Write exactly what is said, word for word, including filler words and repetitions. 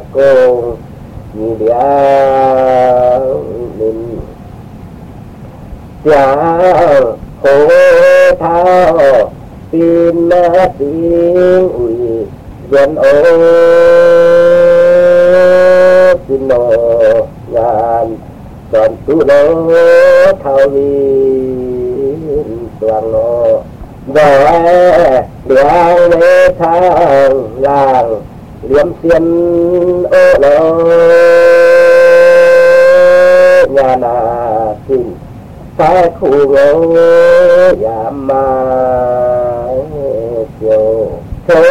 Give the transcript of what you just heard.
cô nhị địa mình cha hồ thao tin tiếng ui dân ô xin nô ngàn còn tu nô thao viên toàn nô rồi đường lê thang làng liếm xiên ô lô nhà nà xin phải khu ngô giảm mà